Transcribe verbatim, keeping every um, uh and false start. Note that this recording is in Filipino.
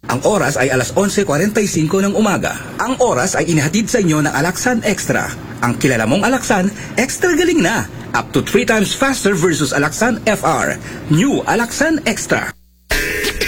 Ang oras ay alas eleven forty-five ng umaga. Ang oras ay inihatid sa inyo ng Alaxan Extra. Ang kilala mong Alaxan, extra galing na. Up to three times faster versus Alaxan F R. New Alaxan Extra.